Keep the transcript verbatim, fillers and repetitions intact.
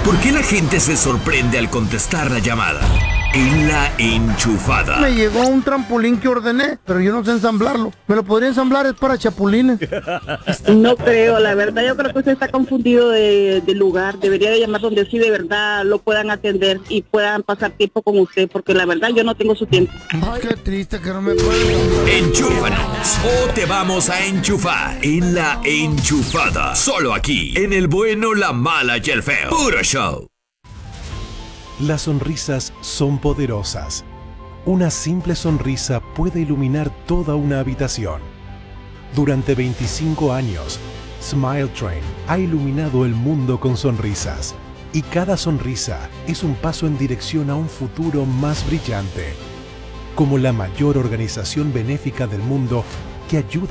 ¿Por qué la gente se sorprende al contestar la llamada? En La Enchufada. Me llegó un trampolín que ordené, pero yo no sé ensamblarlo. ¿Me lo podría ensamblar? Es para chapulines. No creo, la verdad, yo creo que usted está confundido de, de lugar. Debería de llamar donde sí de verdad lo puedan atender y puedan pasar tiempo con usted, porque la verdad yo no tengo su tiempo. Ay, qué triste que no me puedo. Enchúfanos o te vamos a enchufar en La Enchufada. Solo aquí, en el bueno, la mala y el feo. Puro show. Las sonrisas son poderosas. Una simple sonrisa puede iluminar toda una habitación. Durante veinticinco años, Smile Train ha iluminado el mundo con sonrisas. Y cada sonrisa es un paso en dirección a un futuro más brillante. Como la mayor organización benéfica del mundo que ayuda